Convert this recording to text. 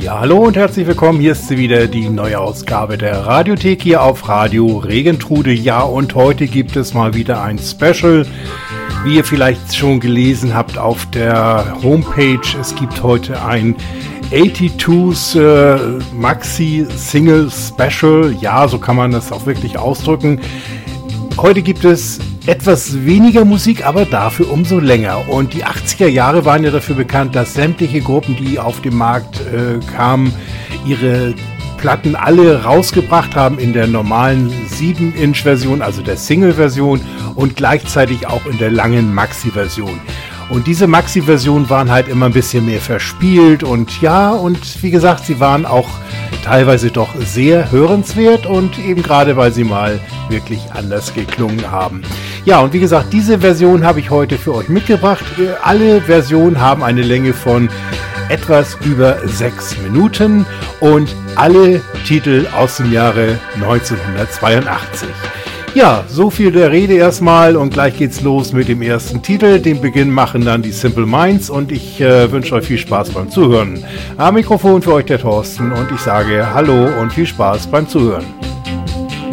Ja, hallo und herzlich willkommen. Hier ist sie wieder, die neue Ausgabe der Radiothek hier auf Radio Regentrude. Ja, und heute gibt es mal wieder ein Special. Wie ihr vielleicht schon gelesen habt auf der Homepage, es gibt heute ein 82s Maxi-Single-Special. Ja, so kann man das auch wirklich ausdrücken. Heute gibt es etwas weniger Musik, aber dafür umso länger. Und die 80er Jahre waren ja dafür bekannt, dass sämtliche Gruppen, die auf den Markt kamen, ihre Platten alle rausgebracht haben in der normalen 7-Inch-Version, also der Single-Version und gleichzeitig auch in der langen Maxi-Version. Und diese Maxi-Versionen waren halt immer ein bisschen mehr verspielt und ja, und wie gesagt, sie waren auch teilweise doch sehr hörenswert und eben gerade, weil sie mal wirklich anders geklungen haben. Ja, und wie gesagt, diese Version habe ich heute für euch mitgebracht. Alle Versionen haben eine Länge von etwas über 6 Minuten und alle Titel aus dem Jahre 1982. Ja, so viel der Rede erstmal und gleich geht's los mit dem ersten Titel. Den Beginn machen dann die Simple Minds und ich wünsche euch viel Spaß beim Zuhören. Am Mikrofon für euch der Thorsten und ich sage Hallo und viel Spaß beim Zuhören.